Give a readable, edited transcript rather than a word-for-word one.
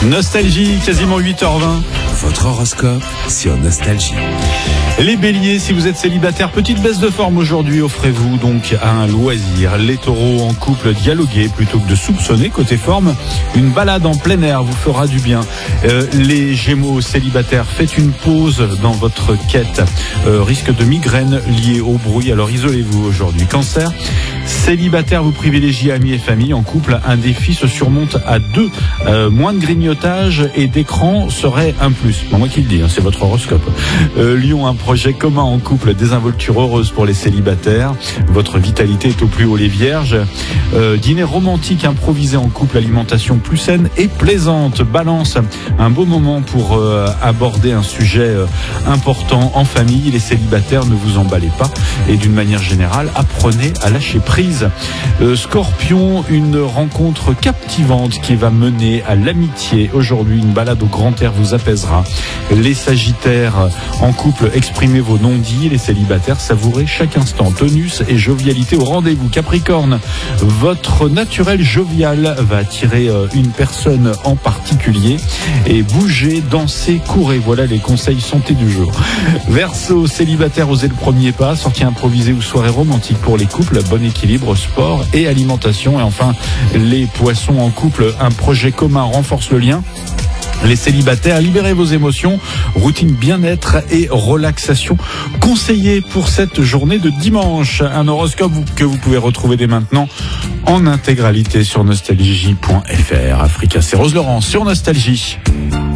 Nostalgie, quasiment 8h20. Votre horoscope sur Nostalgie. Les béliers, si vous êtes célibataire, petite baisse de forme aujourd'hui, offrez-vous donc un loisir. Les taureaux en couple, dialoguez plutôt que de soupçonner. Côté forme, une balade en plein air vous fera du bien. Les gémeaux célibataires, faites une pause dans votre quête. Risque de migraine lié au bruit, alors isolez-vous aujourd'hui. Cancer, célibataire, vous privilégiez amis et famille. En couple, un défi se surmonte à deux. Moins de grignotage et d'écran serait un plus. Bon, moi qui le dis, c'est votre horoscope. Lion, un projet commun en couple, désinvolture heureuse pour les célibataires. Votre vitalité est au plus haut, les vierges. Dîner romantique improvisé en couple, alimentation plus saine et plaisante. Balance, un beau moment pour aborder un sujet important en famille. Les célibataires, ne vous emballez pas et d'une manière générale, apprenez à lâcher prise. Scorpion, une rencontre captivante qui va mener à l'amitié. Aujourd'hui, une balade au grand air vous apaisera. Les sagittaires en couple, exprimez vos non-dits. Les célibataires, savourez chaque instant. Tonus et jovialité au rendez-vous. Capricorne, votre naturel jovial va attirer une personne en particulier. Et bougez, dansez, courez. Voilà les conseils santé du jour. Verseau, célibataire, osez le premier pas. Sortie improvisée ou soirée romantique pour les couples. Bon équilibre, sport et alimentation. Et enfin, les poissons en couple, un projet commun renforce le lien. Les célibataires, libérez vos émotions, routine bien-être et relaxation conseillée pour cette journée de dimanche. Un horoscope que vous pouvez retrouver dès maintenant en intégralité sur nostalgie.fr. Africa, c'est Rose Laurent sur Nostalgie.